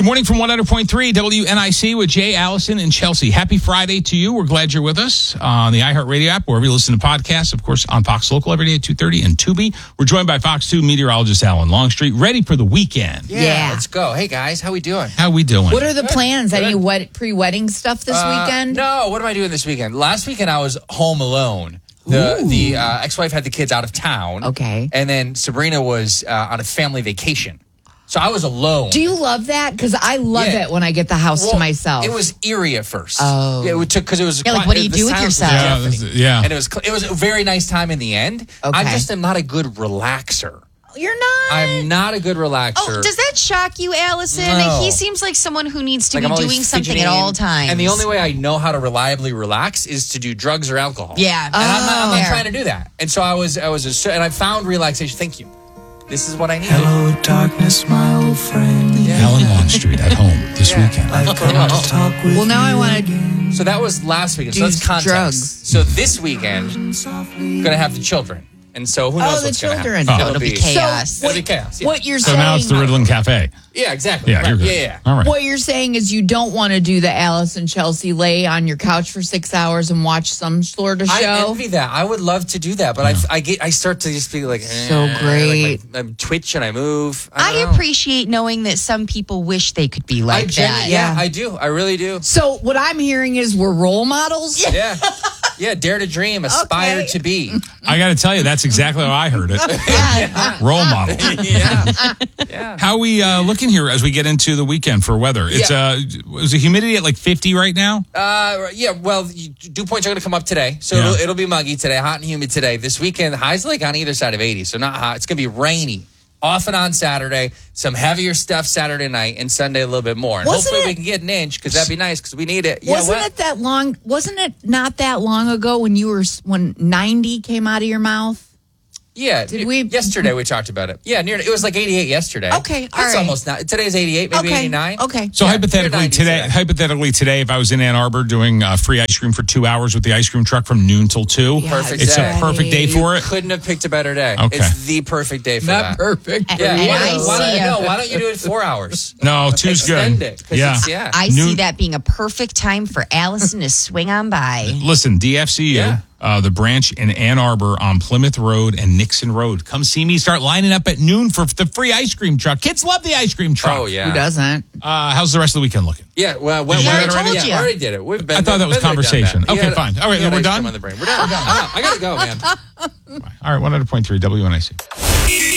Good morning from 100.3 WNIC with Jay, Allison, and Chelsea. Happy Friday to you. We're glad you're with us on the iHeartRadio app, wherever you listen to podcasts, of course, on Fox Local every day at 2:30 and Tubi. We're joined by Fox 2 meteorologist Alan Longstreet, ready for the weekend. Yeah. Let's go. Hey, guys, how we doing? How we doing? What are the plans? Any pre-wedding stuff this weekend? No, what am I doing this weekend? Last weekend, I was home alone. The ex-wife had the kids out of town. Okay. And then Sabrina was on a family vacation. So I was alone. Do you love that? Because I love it when I get the house to myself. It was eerie at first. Oh. Yeah, it took because it was. Yeah, like, what do you do with yourself? Yeah. And it was a very nice time in the end. Okay. I just am not a good relaxer. You're not? I'm not a good relaxer. Oh, does that shock you, Allison? No. He seems like someone who needs to Like, be I'm always doing something at fidgeting, all times. And the only way I know how to reliably relax is to do drugs or alcohol. Yeah. And I'm not Fair. trying to do that. And so and I found relaxation. Thank you. This is what I needed. Hello, darkness, my old friend. Alan Longstreet at home this weekend. I've come to talk with Well, now I you want to... again. So that was last weekend. So Do that's context. drugs. So this weekend, gonna have the children. And so who knows the what's going to children. happen. Oh, it'll be chaos. It'll be chaos. Yeah. What you're So saying... now it's the Riddlin Cafe. Yeah, exactly. Yeah, Right. you're good. Yeah. All right. What you're saying is you don't want to do the Alice and Chelsea lay on your couch for 6 hours and watch some sort of I show. envy that. I would love to do that, but I start to just be like, So great. Like I twitch and I move. I don't know. appreciate knowing that some people wish they could be like that. Yeah, I do. I really do. So what I'm hearing is we're role models? Yeah. Yeah, dare to dream, aspire Okay. to be. I got to tell you, that's exactly how I heard it. Role model. Yeah. How we looking here as we get into the weekend for weather? It's is the humidity at like 50 right now? Well, dew points are going to come up today. So Yeah. it'll be muggy today, hot and humid today. This weekend, highs like on either side of 80, so not hot. It's going to be rainy. Off and on Saturday, some heavier stuff Saturday night, and Sunday a little bit more. And Wasn't hopefully it- we can get an inch because that'd be nice because we need it. Wasn't it not that long ago when 90 came out of your mouth? Yeah. Did we- Yesterday we talked about it. Yeah, it was like 88 yesterday. Okay, all That's right. almost not. Today's 88, maybe Okay, 89. okay. So Yeah, hypothetically today, if I was in Ann Arbor doing free ice cream for 2 hours with the ice cream truck from noon till 2, Perfect it's day. a perfect day for it. Couldn't have picked a better day. Okay. It's the perfect day for that. perfect. Yeah. And Why I why don't you do it 4 hours? No, two's Extend good. it. 'Cause Yeah. it's- I Noon- see that being a perfect time for Allison to swing on by. Listen, DFCU, Yeah. the branch in Ann Arbor on Plymouth Road and Nixon Road. Come see me. Start lining up at noon for the free ice cream truck. Kids love the ice cream truck. Oh, yeah. Who doesn't? How's the rest of the weekend looking? Yeah, well, Did you already already, told yeah, you. already did it. We've been. I thought that was been there, done conversation. that. Okay, Yeah, fine. All right, yeah, we're ice done? cream on the brain. We're done. I gotta go, man. All right, 100.3 WNIC.